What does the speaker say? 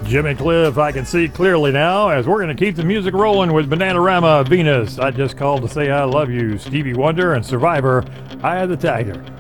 Jimmy Cliff, I can see clearly now as we're going to keep the music rolling with Bananarama, Venus. I just called to say I love you, Stevie Wonder, and Survivor, Eye of the Tiger.